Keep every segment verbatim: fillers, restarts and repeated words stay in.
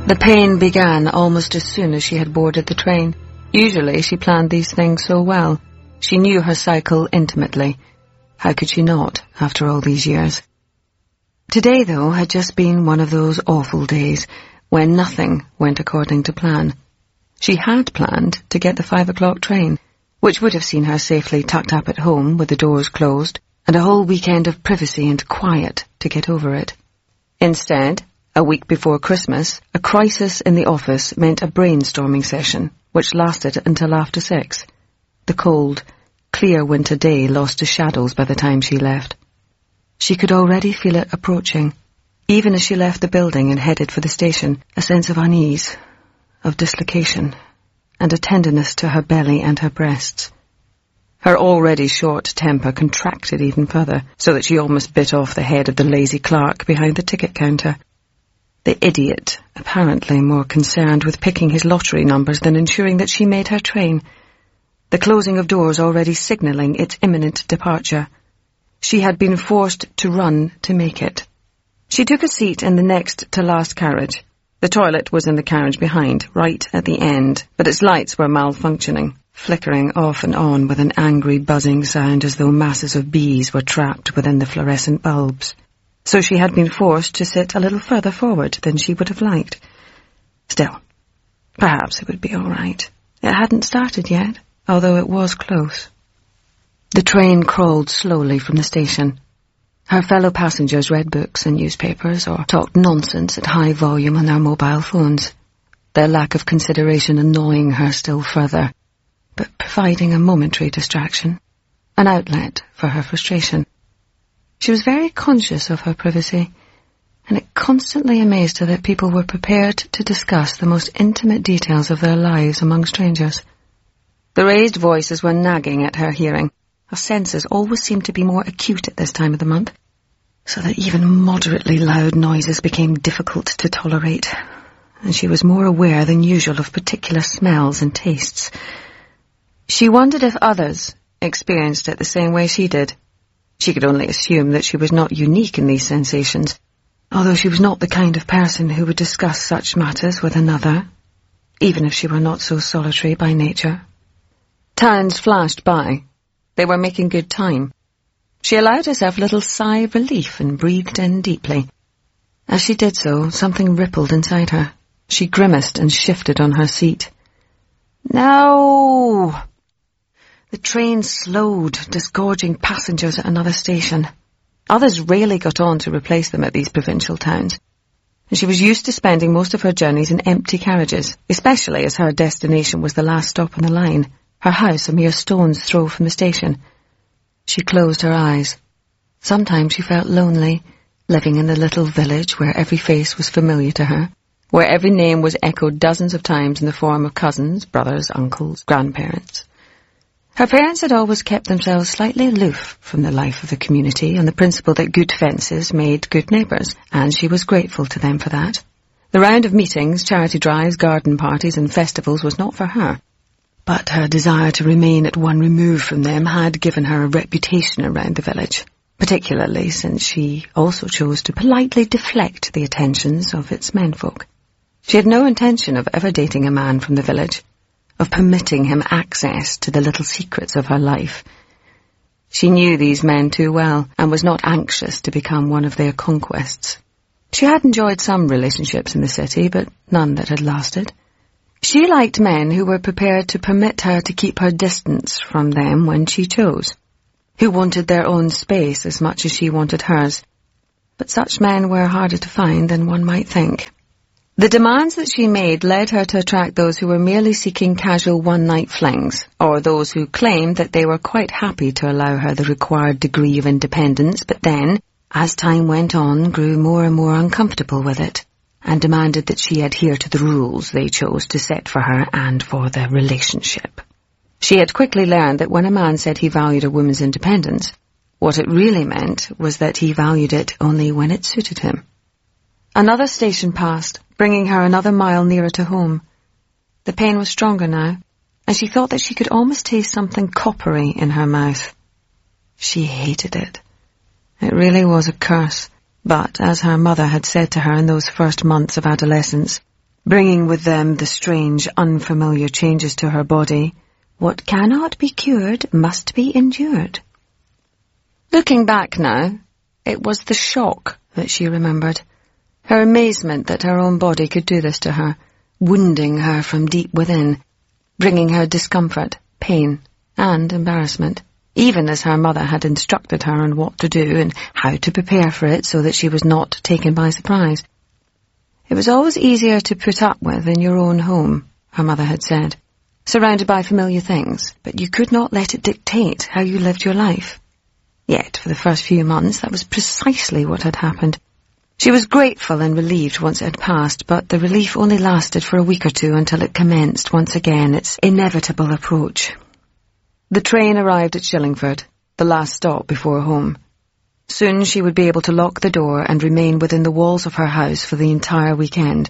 The pain began almost as soon as she had boarded the train. Usually she planned these things so well. She knew her cycle intimately. How could she not, after all these years? Today, though, had just been one of those awful days when nothing went according to plan. She had planned to get the five o'clock train, which would have seen her safely tucked up at home with the doors closed, and a whole weekend of privacy and quiet to get over it. Instead, a week before Christmas, a crisis in the office meant a brainstorming session, which lasted until after six. The cold, clear winter day lost to shadows by the time she left. She could already feel it approaching. Even as she left the building and headed for the station, a sense of unease, of dislocation, and a tenderness to her belly and her breasts. Her already short temper contracted even further, so that she almost bit off the head of the lazy clerk behind the ticket counter. The idiot, apparently more concerned with picking his lottery numbers than ensuring that she made her train. The closing of doors already signalling its imminent departure. She had been forced to run to make it. She took a seat in the next-to-last carriage. The toilet was in the carriage behind, right at the end, but its lights were malfunctioning, flickering off and on with an angry buzzing sound as though masses of bees were trapped within the fluorescent bulbs. So she had been forced to sit a little further forward than she would have liked. Still, perhaps it would be all right. It hadn't started yet, although it was close. The train crawled slowly from the station. Her fellow passengers read books and newspapers or talked nonsense at high volume on their mobile phones, their lack of consideration annoying her still further, but providing a momentary distraction, an outlet for her frustration. She was very conscious of her privacy, and it constantly amazed her that people were prepared to discuss the most intimate details of their lives among strangers. The raised voices were nagging at her hearing. Her senses always seemed to be more acute at this time of the month, so that even moderately loud noises became difficult to tolerate, and she was more aware than usual of particular smells and tastes. She wondered if others experienced it the same way she did. She could only assume that she was not unique in these sensations, although she was not the kind of person who would discuss such matters with another, even if she were not so solitary by nature. Towns flashed by. They were making good time. She allowed herself a little sigh of relief and breathed in deeply. As she did so, something rippled inside her. She grimaced and shifted on her seat. No! The train slowed, disgorging passengers at another station. Others rarely got on to replace them at these provincial towns, and she was used to spending most of her journeys in empty carriages, especially as her destination was the last stop on the line, her house a mere stone's throw from the station. She closed her eyes. Sometimes she felt lonely, living in the little village where every face was familiar to her, where every name was echoed dozens of times in the form of cousins, brothers, uncles, grandparents. Her parents had always kept themselves slightly aloof from the life of the community on the principle that good fences made good neighbours, and she was grateful to them for that. The round of meetings, charity drives, garden parties and festivals was not for her, but her desire to remain at one remove from them had given her a reputation around the village, particularly since she also chose to politely deflect the attentions of its menfolk. She had no intention of ever dating a man from the village, of permitting him access to the little secrets of her life. She knew these men too well, and was not anxious to become one of their conquests. She had enjoyed some relationships in the city, but none that had lasted. She liked men who were prepared to permit her to keep her distance from them when she chose, who wanted their own space as much as she wanted hers. But such men were harder to find than one might think. The demands that she made led her to attract those who were merely seeking casual one-night flings, or those who claimed that they were quite happy to allow her the required degree of independence, but then, as time went on, grew more and more uncomfortable with it, and demanded that she adhere to the rules they chose to set for her and for the relationship. She had quickly learned that when a man said he valued a woman's independence, what it really meant was that he valued it only when it suited him. Another station passed, bringing her another mile nearer to home. The pain was stronger now, and she thought that she could almost taste something coppery in her mouth. She hated it. It really was a curse, but, as her mother had said to her in those first months of adolescence, bringing with them the strange, unfamiliar changes to her body. What cannot be cured must be endured. Looking back now, it was the shock that she remembered. Her amazement that her own body could do this to her, wounding her from deep within, bringing her discomfort, pain, and embarrassment, even as her mother had instructed her on what to do and how to prepare for it so that she was not taken by surprise. It was always easier to put up with in your own home, her mother had said, surrounded by familiar things, but you could not let it dictate how you lived your life. Yet, for the first few months, that was precisely what had happened. She was grateful and relieved once it had passed, but the relief only lasted for a week or two until it commenced once again its inevitable approach. The train arrived at Shillingford, the last stop before home. Soon she would be able to lock the door and remain within the walls of her house for the entire weekend.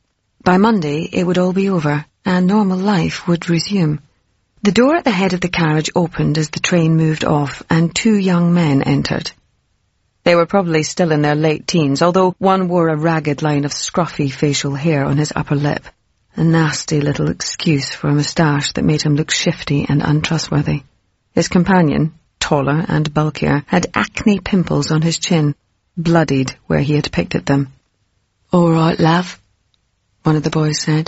By Monday it would all be over, and normal life would resume. The door at the head of the carriage opened as the train moved off, and two young men entered. They were probably still in their late teens, although one wore a ragged line of scruffy facial hair on his upper lip, a nasty little excuse for a moustache that made him look shifty and untrustworthy. His companion, taller and bulkier, had acne pimples on his chin, bloodied where he had picked at them. "All right, love," one of the boys said.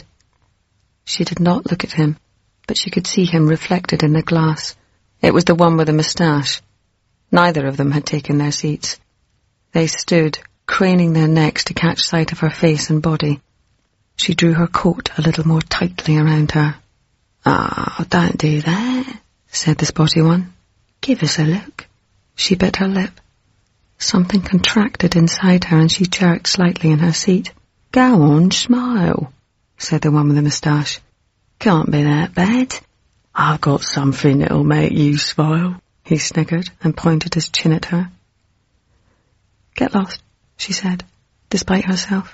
She did not look at him, but she could see him reflected in the glass. It was the one with the moustache. Neither of them had taken their seats. They stood, craning their necks to catch sight of her face and body. She drew her coat a little more tightly around her. "Ah, oh, don't do that," said the spotty one. "Give us a look." She bit her lip. Something contracted inside her and she jerked slightly in her seat. "Go on, smile," said the one with the moustache. "Can't be that bad. I've got something that'll make you smile," he sniggered and pointed his chin at her. "Get lost," she said, despite herself.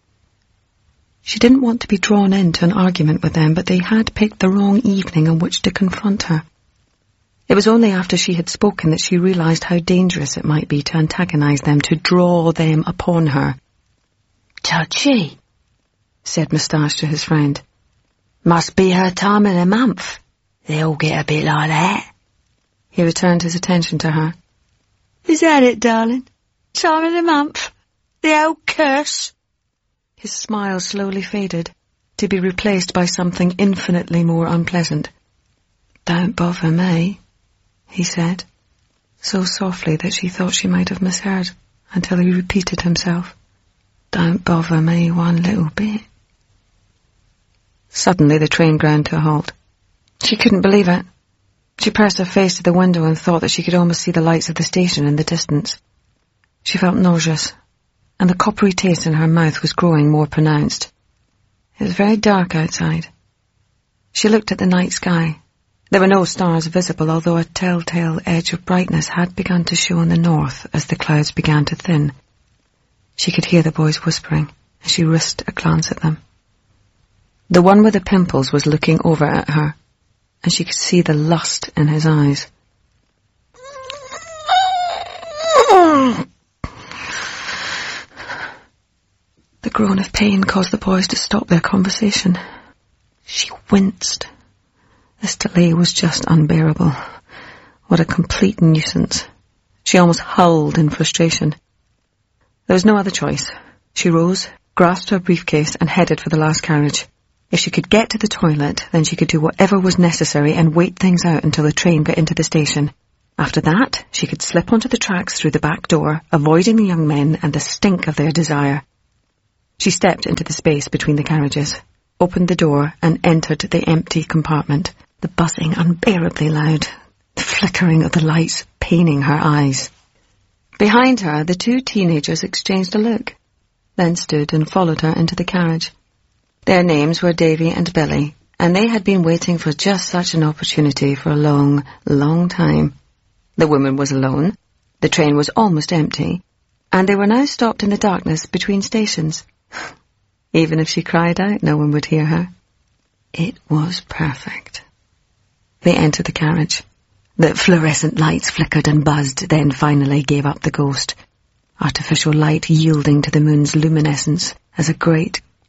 She didn't want to be drawn into an argument with them, but they had picked the wrong evening on which to confront her. It was only after she had spoken that she realized how dangerous it might be to antagonize them, to draw them upon her. "Touchy," said Moustache to his friend. "Must be her time of the month. They all get a bit like that." He returned his attention to her. "Is that it, darling? Time of the month? The old curse?" His smile slowly faded, to be replaced by something infinitely more unpleasant. "Don't bother me," he said, so softly that she thought she might have misheard, until he repeated himself. "Don't bother me one little bit." Suddenly the train ground to a halt. She couldn't believe it. She pressed her face to the window and thought that she could almost see the lights of the station in the distance. She felt nauseous, and the coppery taste in her mouth was growing more pronounced. It was very dark outside. She looked at the night sky. There were no stars visible, although a telltale edge of brightness had begun to show in the north as the clouds began to thin. She could hear the boys whispering, and she risked a glance at them. The one with the pimples was looking over at her, and she could see the lust in his eyes. The groan of pain caused the boys to stop their conversation. She winced. This delay was just unbearable. What a complete nuisance. She almost howled in frustration. There was no other choice. She rose, grasped her briefcase, and headed for the last carriage. If she could get to the toilet, then she could do whatever was necessary and wait things out until the train got into the station. After that, she could slip onto the tracks through the back door, avoiding the young men and the stink of their desire. She stepped into the space between the carriages, opened the door, and entered the empty compartment, the buzzing unbearably loud, the flickering of the lights paining her eyes. Behind her, the two teenagers exchanged a look, then stood and followed her into the carriage. Their names were Davy and Billy, and they had been waiting for just such an opportunity for a long, long time. The woman was alone, the train was almost empty, and they were now stopped in the darkness between stations. Even if she cried out, no one would hear her. It was perfect. They entered the carriage. The fluorescent lights flickered and buzzed, then finally gave up the ghost, artificial light yielding to the moon's luminescence as a great,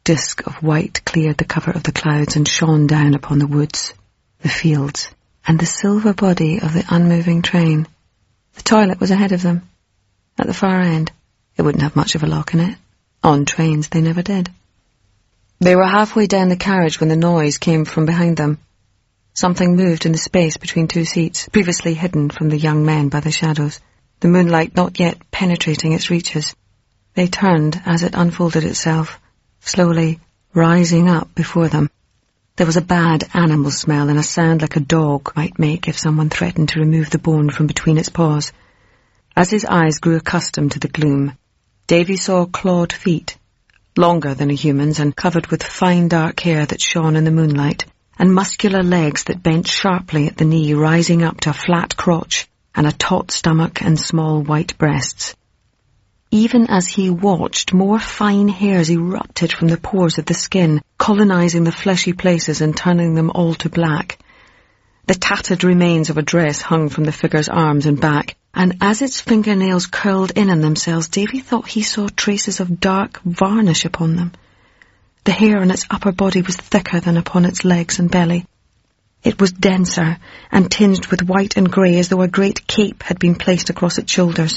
disk of white cleared the cover of the clouds and shone down upon the woods, the fields, and the silver body of the unmoving train. The toilet was ahead of them, at the far end. It wouldn't have much of a lock in it. On trains they never did. They were halfway down the carriage when the noise came from behind them. Something moved in the space between two seats, previously hidden from the young men by the shadows, the moonlight not yet penetrating its reaches. They turned as it unfolded itself, slowly rising up before them. There was a bad animal smell and a sound like a dog might make if someone threatened to remove the bone from between its paws. As his eyes grew accustomed to the gloom, Davy saw clawed feet, longer than a human's and covered with fine dark hair that shone in the moonlight, and muscular legs that bent sharply at the knee, rising up to a flat crotch and a taut stomach and small white breasts. Even as he watched, more fine hairs erupted from the pores of the skin, colonizing the fleshy places and turning them all to black. The tattered remains of a dress hung from the figure's arms and back, and as its fingernails curled in on themselves, Davy thought he saw traces of dark varnish upon them. The hair on its upper body was thicker than upon its legs and belly. It was denser and tinged with white and grey, as though a great cape had been placed across its shoulders.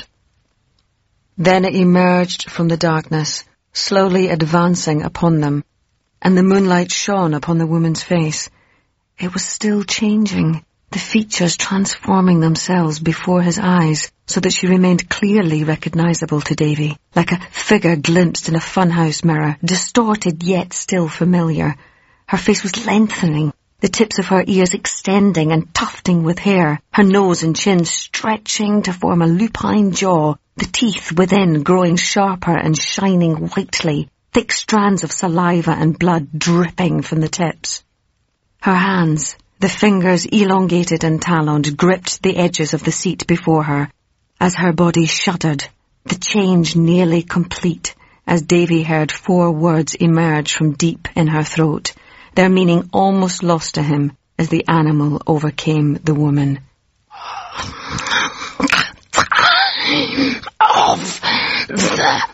Then it emerged from the darkness, slowly advancing upon them, and the moonlight shone upon the woman's face. It was still changing, the features transforming themselves before his eyes, so that she remained clearly recognisable to Davy, like a figure glimpsed in a funhouse mirror, distorted yet still familiar. Her face was lengthening, the tips of her ears extending and tufting with hair, her nose and chin stretching to form a lupine jaw, the teeth within growing sharper and shining whitely, thick strands of saliva and blood dripping from the tips. Her hands, the fingers elongated and taloned, gripped the edges of the seat before her. As her body shuddered, the change nearly complete, as Davy heard four words emerge from deep in her throat, their meaning almost lost to him as the animal overcame the woman. Of the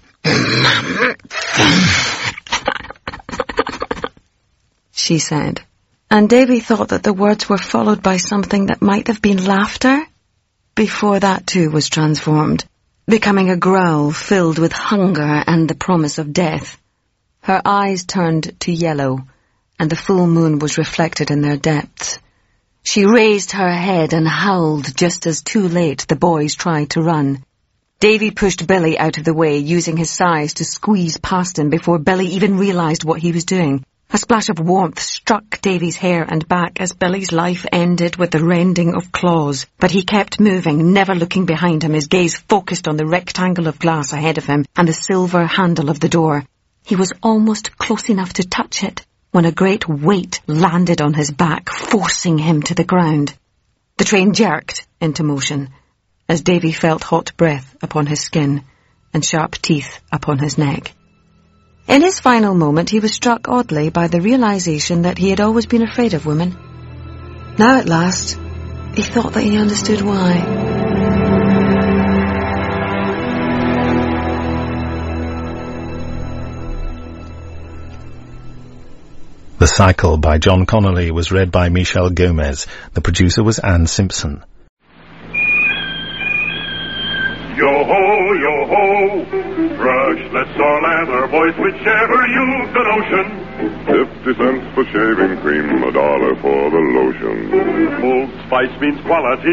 month, she said, and Davy thought that the words were followed by something that might have been laughter, before that too was transformed, becoming a growl filled with hunger and the promise of death. Her eyes turned to yellow, and the full moon was reflected in their depths. She raised her head and howled just as too late the boys tried to run. Davy pushed Billy out of the way, using his size to squeeze past him before Billy even realised what he was doing. A splash of warmth struck Davy's hair and back as Billy's life ended with the rending of claws, but he kept moving, never looking behind him, his gaze focused on the rectangle of glass ahead of him and the silver handle of the door. He was almost close enough to touch it when a great weight landed on his back, forcing him to the ground. The train jerked into motion, as Davy felt hot breath upon his skin and sharp teeth upon his neck. In his final moment he was struck oddly by the realization that he had always been afraid of women. Now at last he thought that he understood why. The Cycle by John Connolly was read by Michelle Gomez. The producer was Anne Simpson. Yo-ho, yo-ho, brushless or lather, boys, whichever you've the notion. Fifty cents for shaving cream, a dollar for the lotion. Old Spice means quality.